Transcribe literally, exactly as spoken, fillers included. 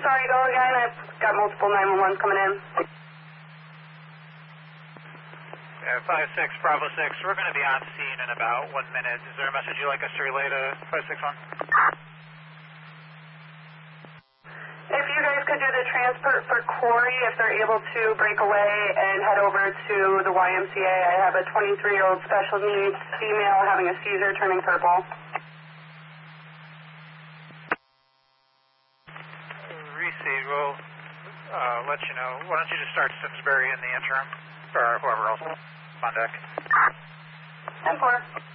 sorry, go again. I've got multiple nine one ones coming in. Yeah, five six, Bravo six, we're going to be on scene in about one minute. Is there a message you'd like us to relay to five six one? If you guys could do the transport for Corey, if they're able to break away and head over to the Y M C A. I have a twenty-three-year-old special needs female having a seizure turning purple. Receive, we'll uh, let you know. Why don't you just start Simsbury in the interim, or whoever else on deck. ten four.